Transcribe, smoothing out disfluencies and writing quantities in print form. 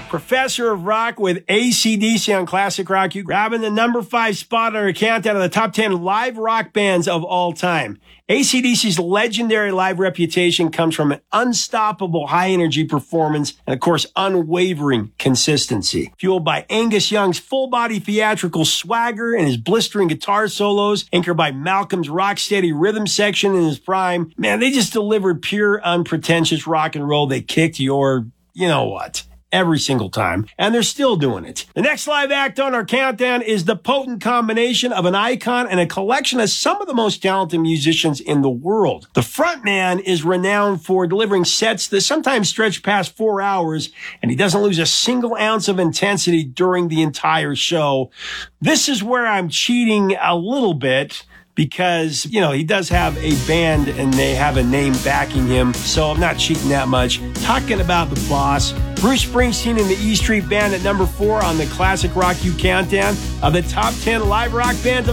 Professor of Rock with AC/DC on Classic Rock U, grabbing the number 5 spot on our countdown of the top 10 live rock bands of all time. AC/DC's legendary live reputation comes from an unstoppable high-energy performance and, of course, unwavering consistency. Fueled by Angus Young's full-body theatrical swagger and his blistering guitar solos, anchored by Malcolm's rock-steady rhythm section in his prime, man, they just delivered pure, unpretentious rock and roll that kicked your, you know what, every single time, and they're still doing it. The next live act on our countdown is the potent combination of an icon and a collection of some of the most talented musicians in the world. The frontman is renowned for delivering sets that sometimes stretch past 4 hours, and he doesn't lose a single ounce of intensity during the entire show. This is where I'm cheating a little bit, because, you know, he does have a band and they have a name backing him, so I'm not cheating that much. Talking about the boss, Bruce Springsteen and the E Street Band at number 4 on the Classic Rock U countdown of the top 10 live rock bands of